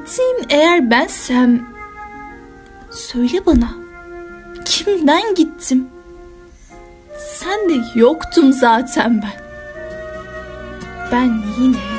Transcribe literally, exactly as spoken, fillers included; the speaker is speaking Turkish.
Gittiğim eğer bensem, söyle bana, kimden gittim? Sen de yoktum zaten ben. Ben yine